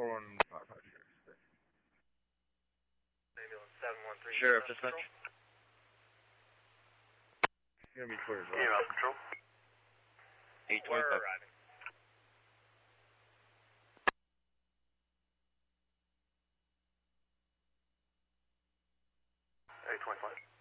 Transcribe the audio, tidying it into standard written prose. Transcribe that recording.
415. Ambulance 713. Sheriff, dispatch. You're gonna be cleared, right? Yeah, Patrol. 825. We're arriving. Hey, 25.